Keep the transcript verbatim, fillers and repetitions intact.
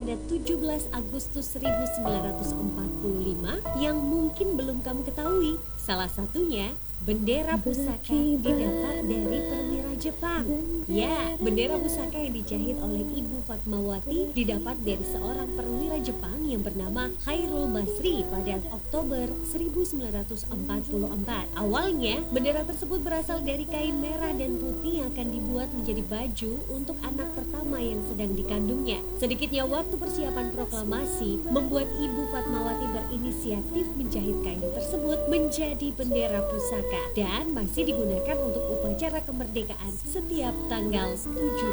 pada tujuh belas Agustus seribu sembilan ratus empat puluh lima yang mungkin belum kamu ketahui. Salah satunya, bendera pusaka didapat dari perwira Jepang. Ya, bendera pusaka yang dijahit oleh Ibu Fatmawati didapat dari seorang perwira Jepang yang bernama Khairul Basri pada Oktober seribu sembilan ratus empat puluh empat. Awalnya, bendera tersebut berasal dari kain merah dan putih yang akan dibuat menjadi baju untuk anak pertama yang sedang dikandungnya. Sedikitnya waktu persiapan proklamasi membuat Ibu Fatmawati berinisiatif menjahit kain tersebut menjadi bendera pusaka dan masih digunakan untuk upacara kemerdekaan setiap tanggal tujuh